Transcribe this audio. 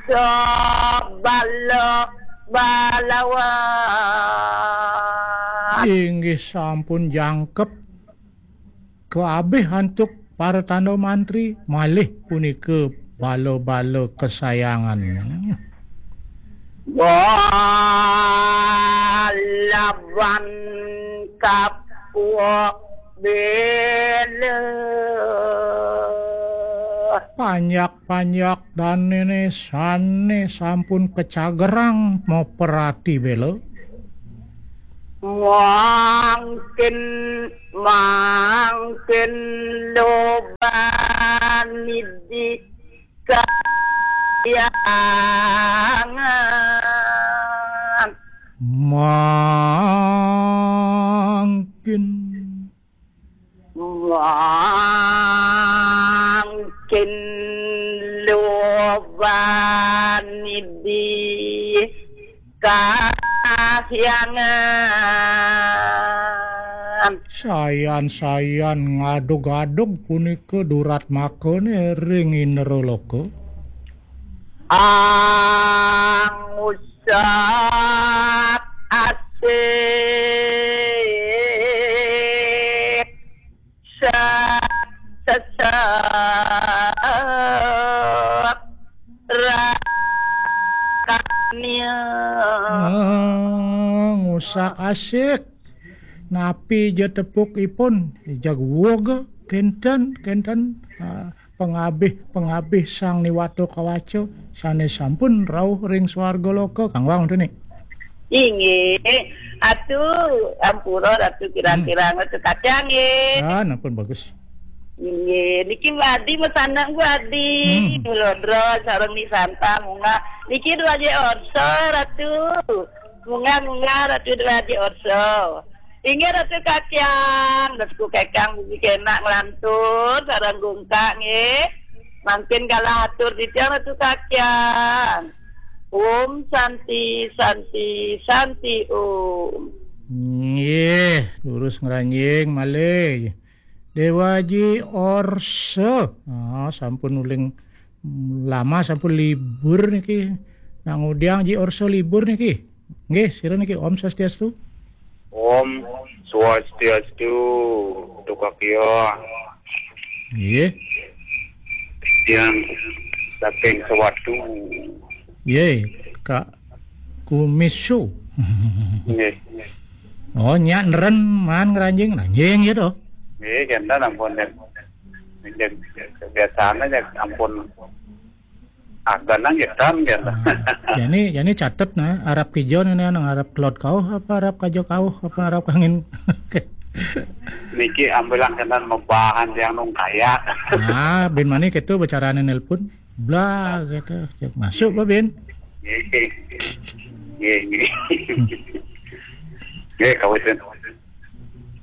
balawan. Inggih sampun jangkep keabeh hantuk para tanda mantri malih punike balo-balo kesayangan. Balawan kapuk bela. Panyak-panyak dan nene sane sampun kecagerang mau perati belo. Mangkin loban di kayangan. Mangkin loban di kahyangan. sayan ngadug-adug punika durat makone ring inerologo. Angusat asik sesat rakanya. Ngusak asik napi je tepukipun jagwoga kenten pengabih sang niwato kawaco sane sampun rauh ring swarga loka Kang Wang dene. Inggih, atuh ampura atuh kira-kira atuh kacang nggih. Ah, nampun bagus. Inggih, niki wadi mesandang wadi. Lodro sareng ni santa munga. Niki dua je orso ratu. Munga ratu dua je orso. Inggih ratu kacang, dasku kekang bugi kena ngelantur sareng gungka nggih. Mangkin kalah atur ditya ratu kacang. Santi Nggih, lurus ngranjing malih. Dewaji Orso. Sampun uling lama sampun libur niki. Nang udiang Ji Orso libur niki. Nggih, sira niki Om Swastiastu. Om Swastiastu. Tukakyo. Nggih. Yang saking sewatu. Ye, Kak Kumisu. Nggih. Oh, nyak neren man ngranjing nanjing ya toh. Nggih, kenta ampun den. Kebiasaan aja ampun aganang ya kan kenta. Jani catet nah Arab kijon ini nang Arab kelot kau apa Arab kajo kau apa Arab kangin. Niki ambilang kenta membahan yang nung kaya. Ben mani kitu bacarane nelpon. Blah gitu. Cek masuk Pak Ben. Nggih. Nggih, kawitan.